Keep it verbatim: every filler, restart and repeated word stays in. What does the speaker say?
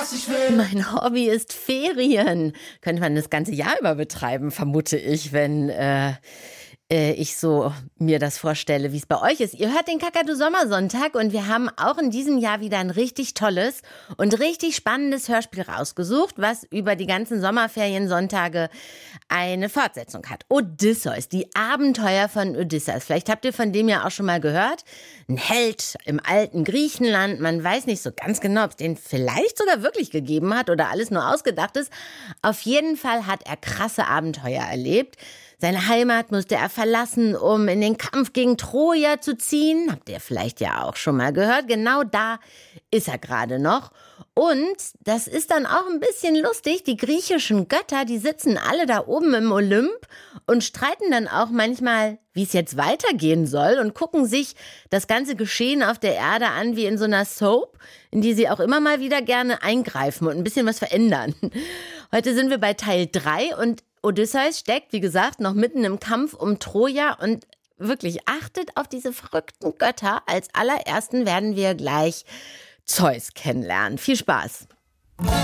was ich will. Mein Hobby ist Ferien. Könnte man das ganze Jahr über betreiben, vermute ich, wenn äh, äh, ich so mir das vorstelle, wie es bei euch ist. Ihr hört den Kakadu Sommersonntag und wir haben auch in diesem Jahr wieder ein richtig tolles und richtig spannendes Hörspiel rausgesucht, was über die ganzen Sommerferiensonntage eine Fortsetzung hat. Odysseus, die Abenteuer von Odysseus. Vielleicht habt ihr von dem ja auch schon mal gehört. Ein Held im alten Griechenland. Man weiß nicht so ganz genau, ob es den vielleicht sogar wirklich gegeben hat oder alles nur ausgedacht ist. Auf jeden Fall hat er krasse Abenteuer erlebt. Seine Heimat musste er verlassen, um in den Kampf gegen Troja zu ziehen. Habt ihr vielleicht ja auch schon mal gehört. Genau da ist er gerade noch. Und das ist dann auch ein bisschen lustig. Die griechischen Götter, die sitzen alle da oben im Olymp und streiten dann auch manchmal, wie es jetzt weitergehen soll und gucken sich das ganze Geschehen auf der Erde an wie in so einer Soap, in die sie auch immer mal wieder gerne eingreifen und ein bisschen was verändern. Heute sind wir bei Teil drei und Odysseus steckt, wie gesagt, noch mitten im Kampf um Troja und wirklich achtet auf diese verrückten Götter. Als allerersten werden wir gleich Zeus kennenlernen. Viel Spaß!